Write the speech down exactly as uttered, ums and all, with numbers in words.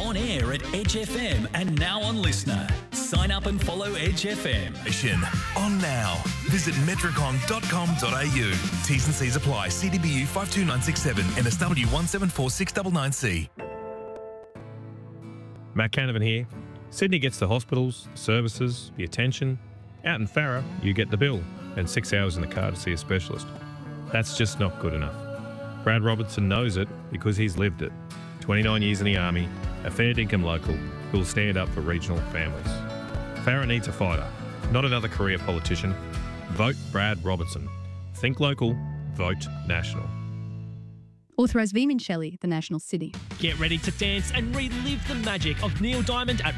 on air at Edge F M and now on Listener. Sign up and follow Edge F M. On now. Visit metricon dot com dot a u. T's and C's apply. C D B U five two nine six seven. N S W one seven four six nine nine C. Matt Canavan here. Sydney gets the hospitals, the services, the attention. Out in Farrer, you get the bill and six hours in the car to see a specialist. That's just not good enough. Brad Robertson knows it because he's lived it. twenty-nine years in the Army, a fair dinkum local who will stand up for regional families. Farrer needs a fighter, not another career politician. Vote Brad Robertson. Think local, vote national. Authorised V. Minshelley, The National City. Get ready to dance and relive the magic of Neil Diamond at